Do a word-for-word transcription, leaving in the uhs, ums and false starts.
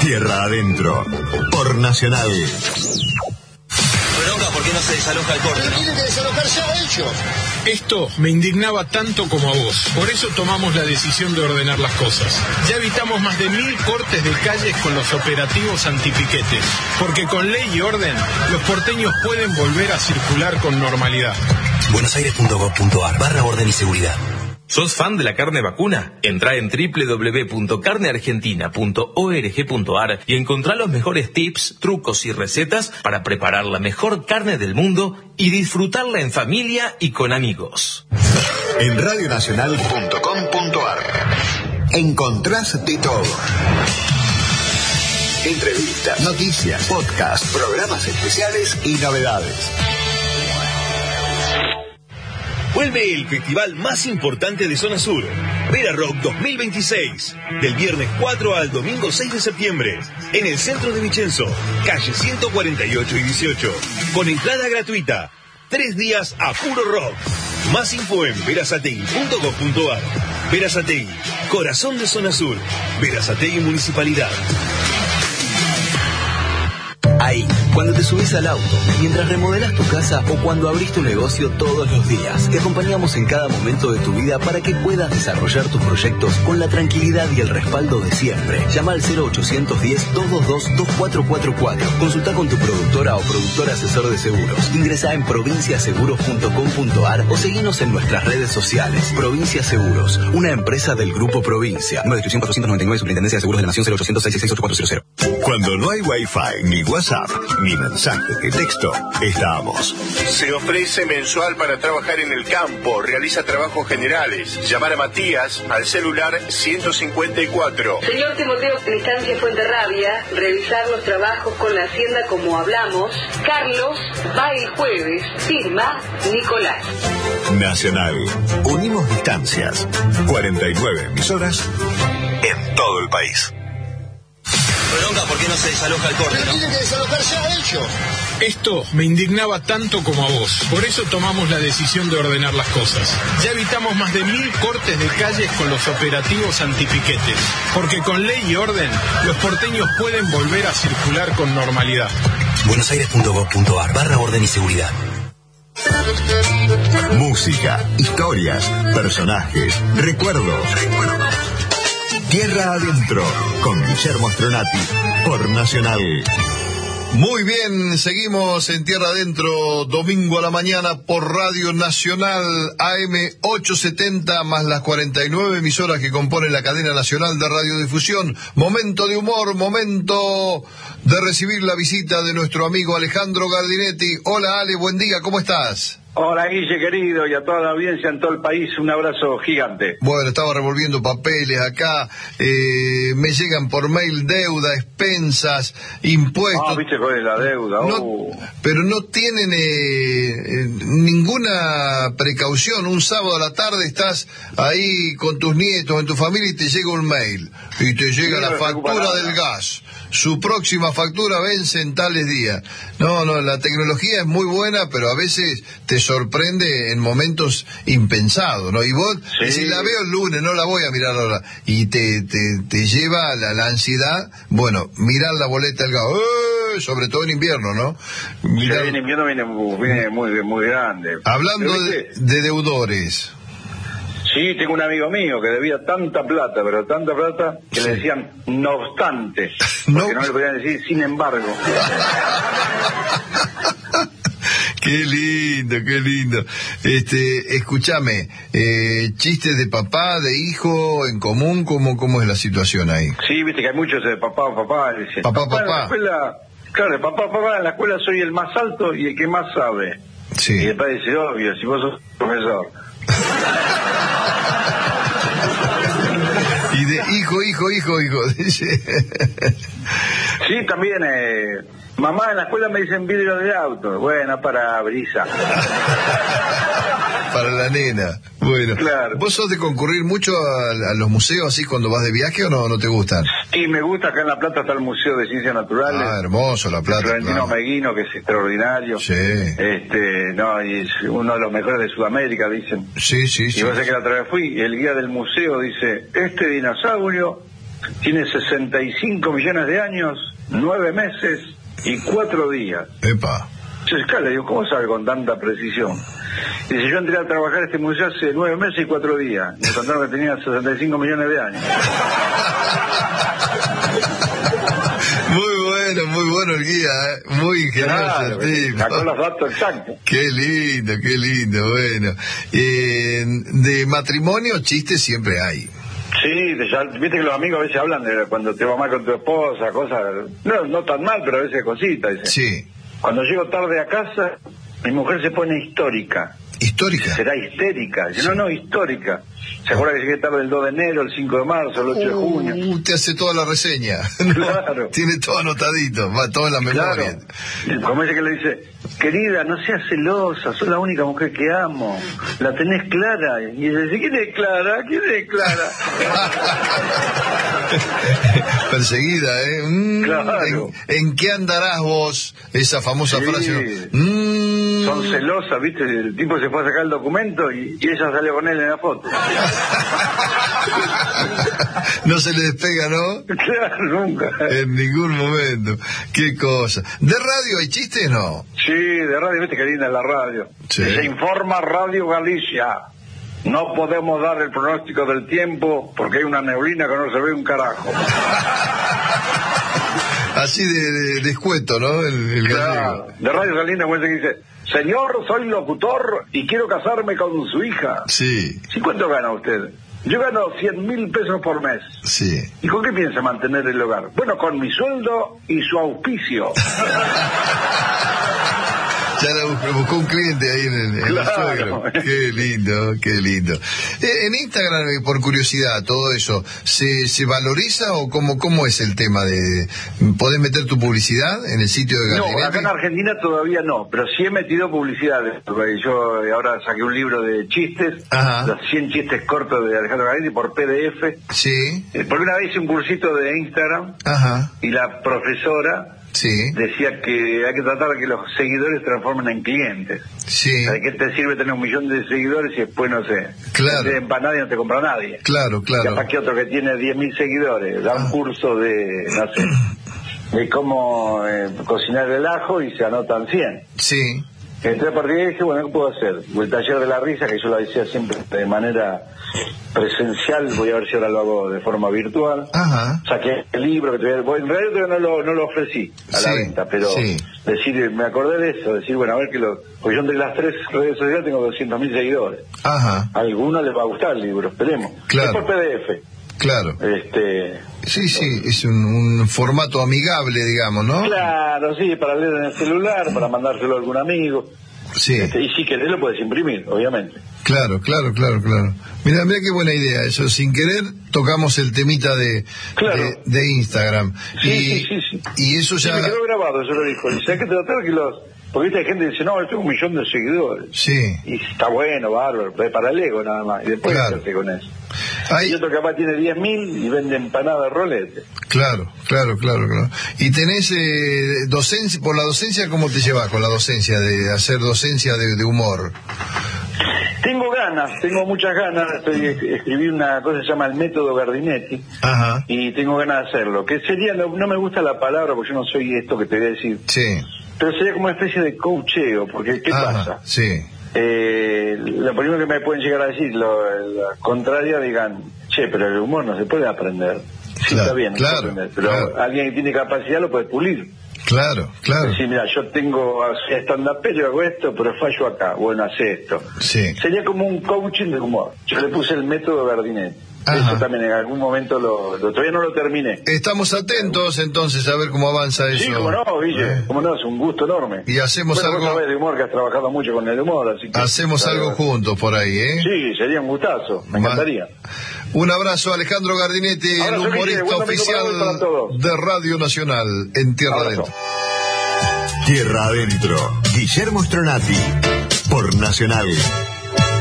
Tierra Adentro, por Nacional. Bronca, ¿por qué no se desaloja el corte? Pero tiene que desalojarse a ellos. Esto me indignaba tanto como a vos. Por eso tomamos la decisión de ordenar las cosas. Ya evitamos más de mil cortes de calles con los operativos antipiquetes. Porque con ley y orden, los porteños pueden volver a circular con normalidad. buenosaires.gov.ar barra orden y seguridad. ¿Sos fan de la carne vacuna? Entrá en doble u doble u doble u punto carne argentina punto org punto ar y encontrá los mejores tips, trucos y recetas para preparar la mejor carne del mundo y disfrutarla en familia y con amigos. En radio nacional punto com punto ar encontrás de todo. Entrevistas, noticias, podcasts, programas especiales y novedades. Vuelve el festival más importante de Zona Sur, Vera Rock dos mil veintiséis, del viernes cuatro al domingo seis de septiembre, en el centro de Vicenzo, calle ciento cuarenta y ocho y dieciocho, con entrada gratuita, tres días a puro rock. Más info en verazategui punto gov punto ar. Verazategui, corazón de Zona Sur, Verazategui Municipalidad. Ahí, cuando te subís al auto, mientras remodelás tu casa o cuando abrís tu negocio todos los días, te acompañamos en cada momento de tu vida para que puedas desarrollar tus proyectos con la tranquilidad y el respaldo de siempre. Llama al cero ochocientos diez, dos dos dos, dos cuatro cuatro cuatro. Consulta con tu productora o productor asesor de seguros. Ingresá en provincia seguros punto com punto ar o seguinos en nuestras redes sociales. Provincia Seguros, una empresa del Grupo Provincia. Nueva descripción cuatrocientos noventa y nueve, Superintendencia de Seguros de la Nación, cero ochocientos seis seis seis ocho cuatro cero cero. Cuando no hay wifi ni WhatsApp, ni mensaje de texto, estamos. Se ofrece mensual para trabajar en el campo, realiza trabajos generales. Llamar a Matías al celular ciento cincuenta y cuatro. Señor Timoteo Cristancia Fuenterrabia, revisar los trabajos con la Hacienda como hablamos. Carlos va el jueves, firma Nicolás. Nacional, unimos distancias. cuarenta y nueve emisoras en todo el país. Bronca, ¿por qué no se desaloja el corte? Pero tiene que desalojarse a ellos. Esto me indignaba tanto como a vos. Por eso tomamos la decisión de ordenar las cosas. Ya evitamos más de mil cortes de calles con los operativos antipiquetes. Porque con ley y orden, los porteños pueden volver a circular con normalidad. buenosaires punto gov punto ar barra orden y seguridad. Música, historias, personajes, recuerdos. Recuerdos. Tierra Adentro, con Guillermo Stronati, por Nacional. Muy bien, seguimos en Tierra Adentro, domingo a la mañana por Radio Nacional A M ochocientos setenta, más las cuarenta y nueve emisoras que componen la cadena nacional de radiodifusión. Momento de humor, momento de recibir la visita de nuestro amigo Alejandro Gardinetti. Hola Ale, buen día, ¿cómo estás? Hola Guille querido y a toda la audiencia en todo el país, un abrazo gigante. Bueno, estaba revolviendo papeles acá, eh, me llegan por mail deuda, expensas, impuestos. Ah, viste cuál es la deuda. No, uh. Pero no tienen eh, eh, ninguna precaución. Un sábado a la tarde estás ahí con tus nietos, en tu familia, y te llega un mail. Y te llega sí, la factura del gas. Su próxima factura vence en tales días. No, no, la tecnología es muy buena, pero a veces te sorprende en momentos impensados, ¿no? Y vos, sí. Si la veo el lunes, no la voy a mirar ahora. Y te, te, te lleva la, la ansiedad, bueno, mirar la boleta del gas, ¡eh! Sobre todo en invierno, ¿no? Mirar... Sí, en invierno viene, viene muy, muy grande. Hablando de, de deudores. Sí, tengo un amigo mío que debía tanta plata, pero tanta plata, que sí. Le decían no obstante, porque no, no le podían decir sin embargo. Qué lindo, qué lindo. Este, escúchame, eh, chistes de papá, de hijo, en común, ¿cómo, cómo es la situación ahí? Sí, viste que hay muchos de papá, papá, dice, papá, papá. En la escuela, claro, de papá, papá, en la escuela soy el más alto y el que más sabe. Sí. Y después dice, obvio, si vos sos profesor. Y de hijo, hijo, hijo, hijo. Sí, también, eh, mamá, en la escuela me dicen vidrio de auto. Bueno, para brisa. Para la nena. Bueno, claro. ¿Vos sos de concurrir mucho a, a los museos así cuando vas de viaje o no, no te gustan? Sí, me gusta. Acá en La Plata está el Museo de Ciencias Naturales. Ah, hermoso La Plata. Florentino claro. Meguino, que es extraordinario. Sí. Este, no, y es uno de los mejores de Sudamérica, dicen. Sí, sí, y sí. Y vos sabés que la otra vez fui, y el guía del museo dice, este dinosaurio tiene sesenta y cinco millones de años, nueve meses y cuatro días. Epa. Entonces, le digo, ¿cómo sabe con tanta precisión? Dice, yo entré a trabajar este museo hace nueve meses y cuatro días. Me contaron que tenía sesenta y cinco millones de años. Muy bueno, muy bueno el guía, ¿eh? Muy ingenioso claro, el tipo. Sacó los datos exactos. Qué lindo, qué lindo, bueno. Eh, de matrimonio, chistes siempre hay. Sí, ya, viste que los amigos a veces hablan de cuando te va mal con tu esposa, cosas, no, no tan mal, pero a veces cositas. Dice. Sí. Cuando llego tarde a casa, mi mujer se pone histórica. ¿Histórica? Será histérica. Dice, no, no, histórica. ¿Se acuerda que llegué tarde el dos de enero, el cinco de marzo, el ocho de junio? Uh, te hace toda la reseña. Claro. No, tiene todo anotadito, va todo en la memoria. Claro. Como ese que le dice, querida, no seas celosa, sos la única mujer que amo. La tenés clara. Y ella dice, ¿quién es Clara? ¿Quién es Clara? Perseguida, ¿eh? Mm, claro. ¿en, ¿En qué andarás vos? Esa famosa sí. frase. Mm. Son celosas, ¿viste? El tipo se fue a sacar el documento y, y ella salió con él en la foto. No se le despega, ¿no? Claro, nunca. En ningún momento. Qué cosa. ¿De radio hay chistes, no? Sí, de radio, viste que linda es la radio. Sí. Se informa Radio Galicia. No podemos dar el pronóstico del tiempo porque hay una neblina que no se ve un carajo. Así de, de, de escueto, ¿no? El, el claro. De Radio Salina, pues que dice, señor, soy locutor y quiero casarme con su hija. Sí. ¿Sí cuánto gana usted? Yo gano cien mil pesos por mes. Sí. ¿Y con qué piensa mantener el hogar? Bueno, con mi sueldo y su auspicio. Ya la buscó, buscó un cliente ahí en el, en claro. el suegro. Qué lindo, qué lindo. Eh, en Instagram, por curiosidad, todo eso, ¿se, se valoriza o cómo, cómo es el tema de... ¿Podés meter tu publicidad en el sitio de Gardinete? No, acá en Argentina todavía no, pero sí he metido publicidad. Yo ahora saqué un libro de chistes, Ajá. los cien chistes cortos de Alejandro Gardinete por P D F. Sí. Eh, porque una vez hice un cursito de Instagram. Ajá. Y la profesora... Sí. Decía que hay que tratar de que los seguidores se transformen en clientes. Sí. ¿De qué te sirve tener un millón de seguidores y después, no sé, claro. no te empanada y no te compra nadie? Claro, claro. Capaz que otro que tiene diez mil seguidores da un ah. curso de, no sé, de cómo eh, cocinar el ajo y se anotan cien. Sí. Entonces a partir de ahí dije, bueno, ¿qué puedo hacer? El taller de la risa, que yo lo decía siempre de manera presencial, voy a ver si ahora lo hago de forma virtual. Ajá. Saqué el libro que todavía, bueno, en realidad no lo, no lo ofrecí a sí, la venta, pero sí. decir, me acordé de eso, decir, bueno, a ver que lo, pues yo entre las tres redes sociales tengo doscientos mil seguidores. Ajá. A algunos les va a gustar el libro, esperemos. Claro. Es por P D F. Claro. Este. Sí, sí, es un, un formato amigable, digamos, ¿no? Claro, sí, para leer en el celular, para mandárselo a algún amigo. Sí. Este, y si querés lo puedes imprimir, obviamente. Claro, claro, claro, claro. Mira, mira qué buena idea eso. Sin querer tocamos el temita de, claro. de, de Instagram. Sí, y, sí, sí, sí. Y eso ya... Sí, me quedó grabado, yo lo dijo. Dice, hay que tratar que los... Porque esta gente dice, no, yo tengo un millón de seguidores. Sí. Y está bueno, bárbaro, pero es para el ego nada más. Y después claro. hacerse con eso. Hay... Y otro capaz tiene diez mil y vende empanadas de rolete. Claro, claro, claro, claro. Y tenés eh, docencia, por la docencia, ¿cómo te llevas con la docencia, de hacer docencia de, de humor? Tengo ganas, tengo muchas ganas. Estoy, escribí una cosa que se llama el método Gardinete. Ajá. Y tengo ganas de hacerlo. Que sería, no, no me gusta la palabra porque yo no soy esto que te voy a decir. Sí. Pero sería como una especie de coacheo, porque ¿qué Ajá, pasa? Sí. Eh, lo primero que me pueden llegar a decir, lo, la contraria, digan, che, pero el humor no se puede aprender. Sí, claro, está bien, no claro, se puede aprender, pero claro. alguien que tiene capacidad lo puede pulir. Claro, claro. Sí, mira, yo tengo stand-up, yo hago esto, pero fallo acá. Bueno, hace esto. Sí. Sería como un coaching de humor. Yo le puse el método Gardinete. Ajá. Eso también en algún momento lo, lo todavía no lo terminé. Estamos atentos entonces a ver cómo avanza eso. Sí, como no, Guille, eh. como no, es un gusto enorme. Y hacemos bueno, algo. Vos sabés de humor, que has trabajado mucho con el humor, así que hacemos algo verdad. juntos por ahí, ¿eh? Sí, sería un gustazo, me Ma... encantaría. Un abrazo a Alejandro Gardinete, el humorista Guille, oficial de Radio Nacional en Tierra Adentro. Tierra Adentro, Guillermo Stronati, por Nacional.